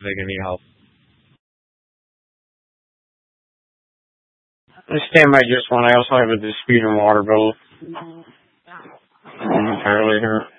take any help. I stand by just one. I also have a disputed water bill momentarily here.